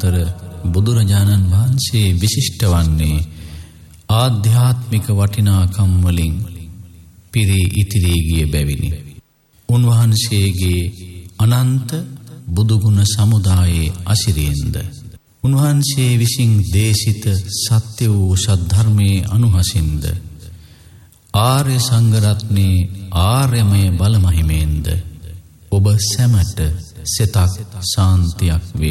අතර බුදුරජාණන් වහන්සේ විශිෂ්ට වන්නේ ආධ්‍යාත්මික වටිනාකම් වලින් පිරී ඉතිරී ගිය බැවිනි. උන්වහන්සේගේ අනන්ත බුදුගුණ සමුදායේ අසිරියෙන්ද උන්වහන්සේ විසින් දේශිත සත්‍ය වූ සද්ධර්මයේ අනුහසින්ද ආර්ය සංඝරත්නයේ ආර්යමය බලමහිමෙන්ද ඔබ සැමට සිතක් ශාන්තියක් වේ.